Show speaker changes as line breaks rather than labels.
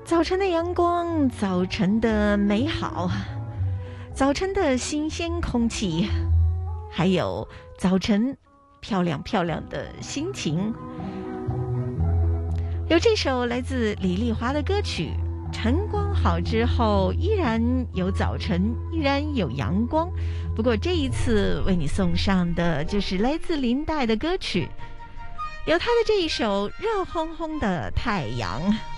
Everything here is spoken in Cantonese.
早晨的阳光，早晨的美好，早晨的新鲜空气，还有早晨漂亮漂亮的心情。有这首来自李丽华的歌曲《晨光好之后依然有早晨，依然有阳光》。不过这一次为你送上的就是来自林黛的歌曲，有她的这一首《热烘烘的太阳》。